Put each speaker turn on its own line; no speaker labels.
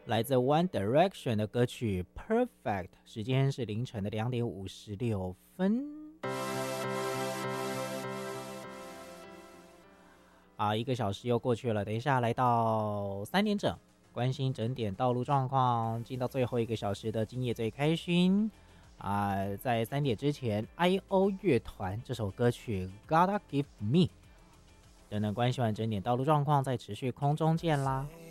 来自 One Direction 的歌曲 Perfect， 时间是凌晨的2点56分。1个小时又过去了，等一下来到3点整，关心整点道路状况，进到最后1个小时的今夜最开心。在3点之前 ，I.O 乐团这首歌曲 Gotta Give Me。等等，关系完整点道路状况，再持续空中见啦。